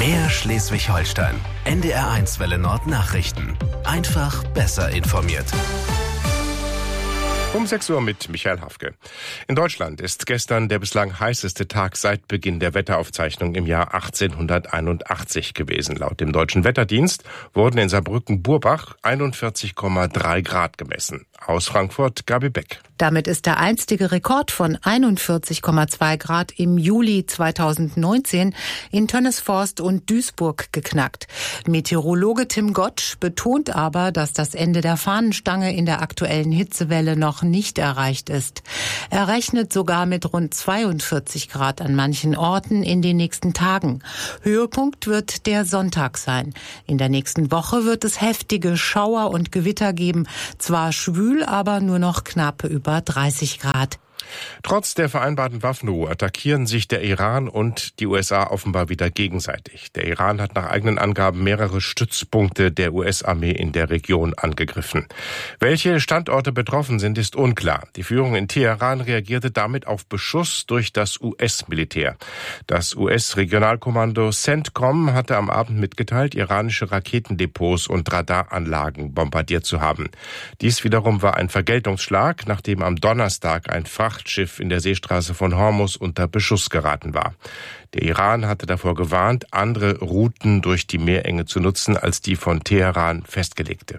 Mehr Schleswig-Holstein. NDR1 Welle Nord Nachrichten. Einfach besser informiert. Um 6 Uhr mit Michael Hafke. In Deutschland ist gestern der bislang heißeste Tag seit Beginn der Wetteraufzeichnung im Jahr 1881 gewesen. Laut dem Deutschen Wetterdienst wurden in Saarbrücken-Burbach 41,3 Grad gemessen. Aus Frankfurt Gabi Beck. Damit ist der einstige Rekord von 41,2 Grad im Juli 2019 in Tönnesforst und Duisburg geknackt. Meteorologe Tim Gottsch betont aber, dass das Ende der Fahnenstange in der aktuellen Hitzewelle noch nicht erreicht ist. Er rechnet sogar mit rund 42 Grad an manchen Orten in den nächsten Tagen. Höhepunkt wird der Sonntag sein. In der nächsten Woche wird es heftige Schauer und Gewitter geben. Zwar schwül, aber nur noch knapp über 30 Grad. Trotz der vereinbarten Waffenruhe attackieren sich der Iran und die USA offenbar wieder gegenseitig. Der Iran hat nach eigenen Angaben mehrere Stützpunkte der US-Armee in der Region angegriffen. Welche Standorte betroffen sind, ist unklar. Die Führung in Teheran reagierte damit auf Beschuss durch das US-Militär. Das US-Regionalkommando CENTCOM hatte am Abend mitgeteilt, iranische Raketendepots und Radaranlagen bombardiert zu haben. Dies wiederum war ein Vergeltungsschlag, nachdem am Donnerstag ein Frachtschiff in der Seestraße von Hormuz unter Beschuss geraten war. Der Iran hatte davor gewarnt, andere Routen durch die Meerenge zu nutzen, als die von Teheran festgelegte.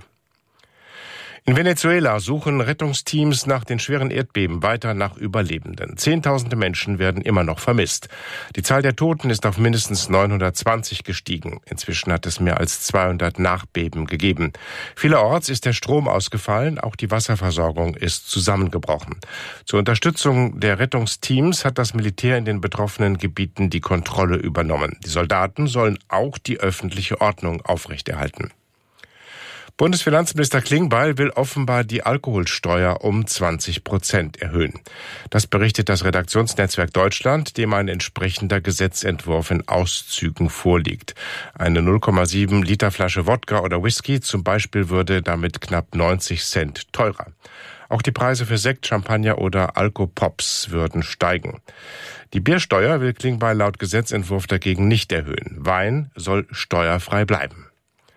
In Venezuela suchen Rettungsteams nach den schweren Erdbeben weiter nach Überlebenden. Zehntausende Menschen werden immer noch vermisst. Die Zahl der Toten ist auf mindestens 920 gestiegen. Inzwischen hat es mehr als 200 Nachbeben gegeben. Vielerorts ist der Strom ausgefallen, auch die Wasserversorgung ist zusammengebrochen. Zur Unterstützung der Rettungsteams hat das Militär in den betroffenen Gebieten die Kontrolle übernommen. Die Soldaten sollen auch die öffentliche Ordnung aufrechterhalten. Bundesfinanzminister Klingbeil will offenbar die Alkoholsteuer um 20% erhöhen. Das berichtet das Redaktionsnetzwerk Deutschland, dem ein entsprechender Gesetzentwurf in Auszügen vorliegt. Eine 0,7 Liter Flasche Wodka oder Whisky zum Beispiel würde damit knapp 90 Cent teurer. Auch die Preise für Sekt, Champagner oder Alkopops würden steigen. Die Biersteuer will Klingbeil laut Gesetzentwurf dagegen nicht erhöhen. Wein soll steuerfrei bleiben.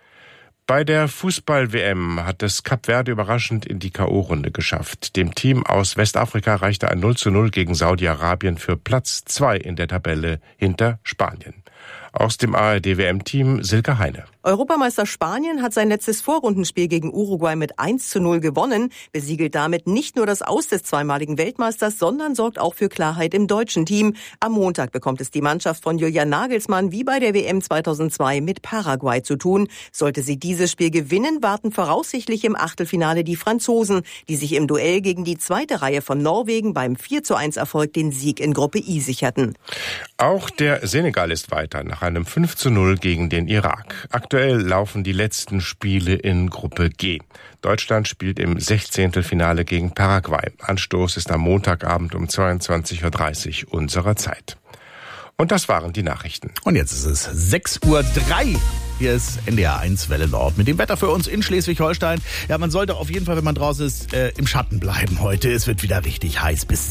Bei der Fußball-WM hat es Kap Verde überraschend in die K.O.-Runde geschafft. Dem Team aus Westafrika reichte ein 0:0 gegen Saudi-Arabien für Platz 2 in der Tabelle hinter Spanien. Aus dem ARD-WM-Team Silke Heine. Europameister Spanien hat sein letztes Vorrundenspiel gegen Uruguay mit 1:0 gewonnen, besiegelt damit nicht nur das Aus des zweimaligen Weltmeisters, sondern sorgt auch für Klarheit im deutschen Team. Am Montag bekommt es die Mannschaft von Julian Nagelsmann wie bei der WM 2002 mit Paraguay zu tun. Sollte sie dieses Spiel gewinnen, warten voraussichtlich im Achtelfinale die Franzosen, die sich im Duell gegen die zweite Reihe von Norwegen beim 4:1-Erfolg den Sieg in Gruppe I sicherten. Auch der Senegal ist weiter nach einem 5:0 gegen den Irak. Aktuell laufen die letzten Spiele in Gruppe G. Deutschland spielt im 16. Finale gegen Paraguay. Anstoß ist am Montagabend um 22:30 Uhr unserer Zeit. Und das waren die Nachrichten. Und jetzt ist es 6:03 Uhr. Hier ist NDR1 Welle Nord mit dem Wetter für uns in Schleswig-Holstein. Ja, man sollte auf jeden Fall, wenn man draußen ist, im Schatten bleiben heute. Es wird wieder richtig heiß. Bis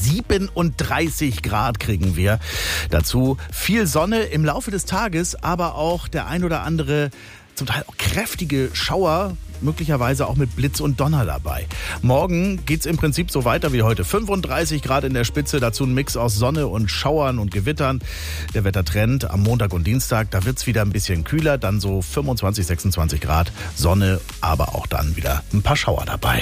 37 Grad kriegen wir. Dazu viel Sonne im Laufe des Tages, aber auch der ein oder andere, zum Teil auch kräftige Schauer, möglicherweise auch mit Blitz und Donner dabei. Morgen geht's im Prinzip so weiter wie heute. 35 Grad in der Spitze, dazu ein Mix aus Sonne und Schauern und Gewittern. Der Wettertrend am Montag und Dienstag, da wird's wieder ein bisschen kühler, dann so 25, 26 Grad, Sonne, aber auch dann wieder ein paar Schauer dabei.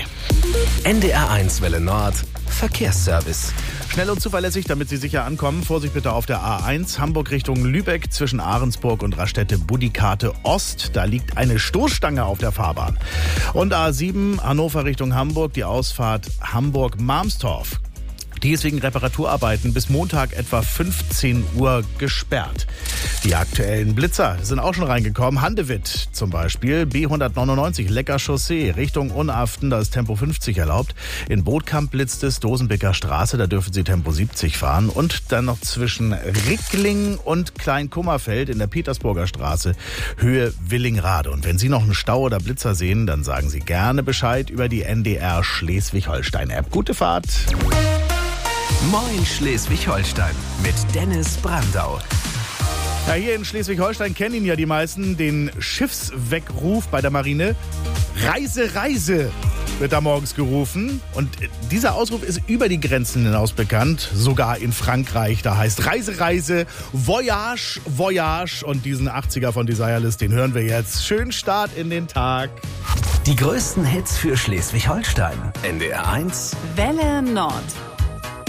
NDR1 Welle Nord, Verkehrsservice. Schnell und zuverlässig, damit Sie sicher ankommen. Vorsicht bitte auf der A1, Hamburg Richtung Lübeck zwischen Ahrensburg und Raststätte-Budikate Ost. Da liegt eine Stoßstange auf der Fahrbahn. Und A7, Hannover Richtung Hamburg, die Ausfahrt Hamburg-Marmstorf. Die ist wegen Reparaturarbeiten bis Montag etwa 15 Uhr gesperrt. Die aktuellen Blitzer sind auch schon reingekommen. Handewitt zum Beispiel, B199, Lecker Chaussee, Richtung Unaften, da ist Tempo 50 erlaubt. In Bootkamp blitzt es, Dosenbecker Straße, da dürfen Sie Tempo 70 fahren. Und dann noch zwischen Rickling und Kleinkummerfeld in der Petersburger Straße, Höhe Willingrade. Und wenn Sie noch einen Stau oder Blitzer sehen, dann sagen Sie gerne Bescheid über die NDR Schleswig-Holstein-App. Gute Fahrt! Moin Schleswig-Holstein mit Dennis Brandau. Ja, hier in Schleswig-Holstein kennen ihn ja die meisten, den Schiffsweckruf bei der Marine. Reise, Reise wird da morgens gerufen. Und dieser Ausruf ist über die Grenzen hinaus bekannt, sogar in Frankreich. Da heißt Reise, Reise, Voyage, Voyage. Und diesen 80er von Desireless, den hören wir jetzt. Schönen Start in den Tag. Die größten Hits für Schleswig-Holstein. NDR 1 Welle Nord.